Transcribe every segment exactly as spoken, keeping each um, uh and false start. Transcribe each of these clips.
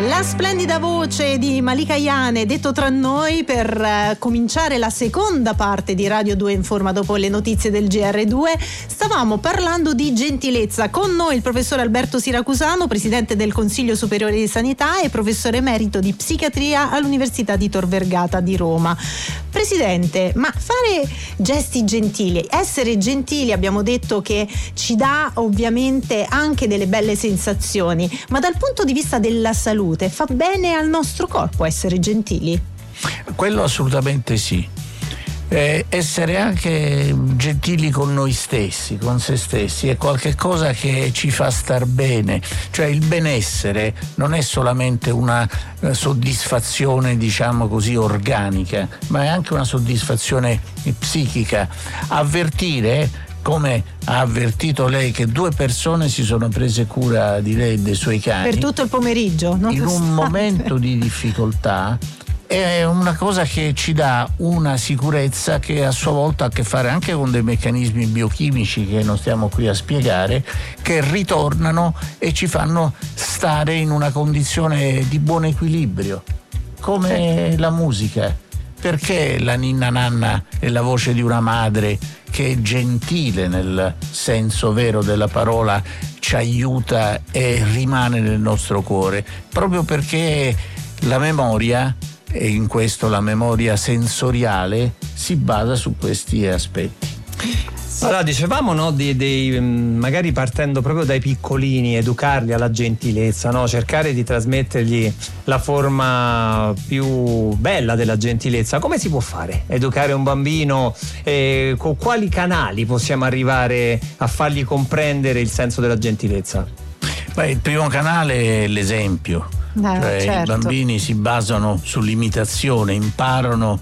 La splendida voce di Malika Ayane, detto tra noi, per eh, cominciare la seconda parte di Radio due Informa dopo le notizie del G R due. Stavamo parlando di gentilezza. Con noi il professor Alberto Siracusano, presidente del Consiglio Superiore di Sanità e professore emerito di psichiatria all'Università di Tor Vergata di Roma. Presidente, ma fare gesti gentili, essere gentili, abbiamo detto che ci dà ovviamente anche delle belle sensazioni, ma dal punto di vista della salute fa bene al nostro corpo essere gentili? Quello assolutamente sì. Eh, essere anche gentili con noi stessi, con se stessi, è qualcosa che ci fa star bene. Cioè il benessere non è solamente una eh, soddisfazione, diciamo così, organica, ma è anche una soddisfazione psichica. Avvertire, come ha avvertito lei, che due persone si sono prese cura di lei e dei suoi cani per tutto il pomeriggio, non in un momento di difficoltà, è una cosa che ci dà una sicurezza che a sua volta ha a che fare anche con dei meccanismi biochimici che non stiamo qui a spiegare, che ritornano e ci fanno stare in una condizione di buon equilibrio, come la musica. Perché la ninna nanna è la voce di una madre che è gentile nel senso vero della parola, ci aiuta e rimane nel nostro cuore? Proprio perché la memoria, e in questo la memoria sensoriale, si basa su questi aspetti. Allora, dicevamo, no, di, di, magari partendo proprio dai piccolini, educarli alla gentilezza, no? Cercare di trasmettergli la forma più bella della gentilezza. Come si può fare? Educare un bambino? Eh, con quali canali possiamo arrivare a fargli comprendere il senso della gentilezza? Beh, il primo canale è l'esempio. Eh, cioè, certo. I bambini si basano sull'imitazione, imparano,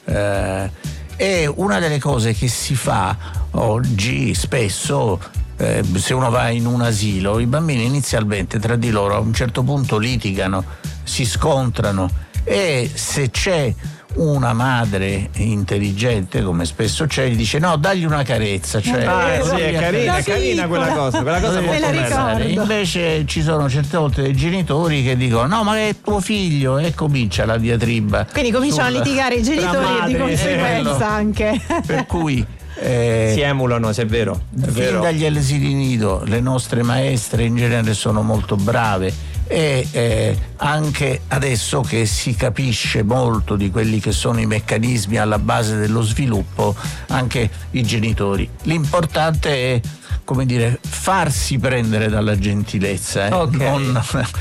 eh, e una delle cose che si fa oggi spesso, eh, se uno va in un asilo, i bambini inizialmente tra di loro a un certo punto litigano, si scontrano, e se c'è una madre intelligente, come spesso c'è, gli dice no, dagli una carezza, cioè, ah, sì, è carina, è carina quella cosa, quella cosa me la ricordo. Invece ci sono certe volte dei genitori che dicono no, ma è tuo figlio, e comincia la diatriba. Quindi cominciano sul, a litigare i genitori e di conseguenza anche. Per cui eh, si emulano, se è vero. È fin vero. dagli asili nido le nostre maestre in genere sono molto brave, e eh, anche adesso che si capisce molto di quelli che sono i meccanismi alla base dello sviluppo, anche i genitori. L'importante è, come dire, farsi prendere dalla gentilezza, eh? Ok. non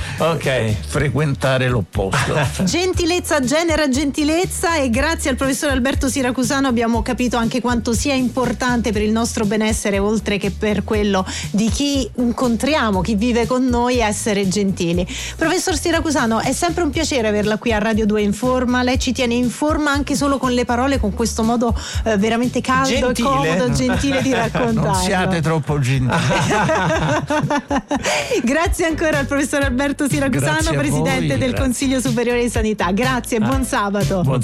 Ok. frequentare l'opposto. Gentilezza genera gentilezza, e grazie al professor Alberto Siracusano abbiamo capito anche quanto sia importante per il nostro benessere, oltre che per quello di chi incontriamo, chi vive con noi, essere gentili. Professor Siracusano, è sempre un piacere averla qui a Radio due Informa. Lei ci tiene in forma anche solo con le parole, con questo modo eh, veramente caldo Gentile. e comodo, gentile di raccontare. Non siate troppo gentili. Grazie ancora al professor Alberto Siracusano, Grazie a presidente voi, del grazie. Consiglio Superiore di Sanità. Grazie e buon sabato. Buon